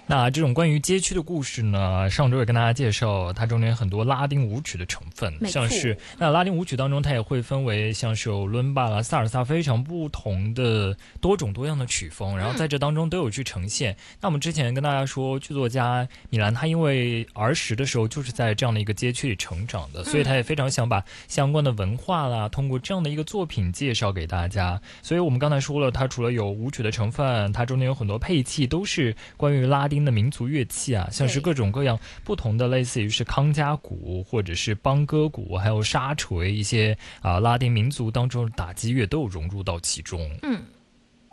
那这种关于街区的故事呢，上周也跟大家介绍，它中间很多拉丁舞曲的成分，像是那拉丁舞曲当中，它也会分为像是有伦巴啦、萨尔萨非常不同的多种多样的曲风，然后在这当中都有去呈现。那我们之前跟大家说，剧作家米兰他因为儿时的时候就是在这样的一个街区里成长的，所以他也非常想把相关的文化啦，通过这样的一个作品介绍给大家。所以我们刚才说了，它除了有舞曲的成分，它中间有很多配器都是关于拉丁的民族乐器啊，像是各种各样不同的，类似于是康加鼓或者是邦哥鼓，还有沙锤一些拉丁民族当中的打击乐都有融入到其中。